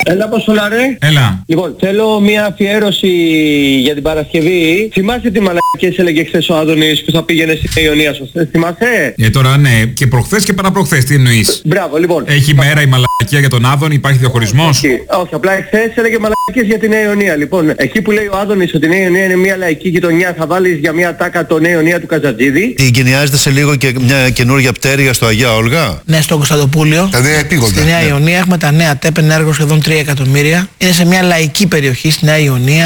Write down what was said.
Έλα, Αποστολάρε. Έλα. Λοιπόν, θέλω μια αφιέρωση για την Παρασκευή. Θυμάσαι τι μαλακίες έλεγε χθες ο Άδωνης που θα πήγαινε στην Ιωνία, σωστά? Θυμάσαι? Τώρα ναι, και προχθές και παραπροχθές, τι εννοείς? Μπράβο, λοιπόν. Έχει μέρα η μαλακία για τον Άδωνη, υπάρχει διαχωρισμός? Όχι, απλά εχθές έλεγε μαλακίες για τη Νέα Ιωνία. Λοιπόν, εκεί που λέει ο Άδωνης ότι η Νέα Ιωνία είναι μια λαϊκή γειτονιά, θα βάλεις για μια τάκα το Νέα Ιωνία του Καζατζίδη. Τι εγκαινιάζεται σε λίγο και μια καινούργια πτέρυγα στο Αγία Όλγα? Ναι, στο Κωνσταντοπούλιο. Τα νέα επίγοντα. Στη Νέα Ιωνία έχουμε τα νέα ΤΕΠ, ενέργο σχεδόν 3 εκατομμύρια. Είναι σε μια λαϊκή περιοχή στη Νέα Ιωνία.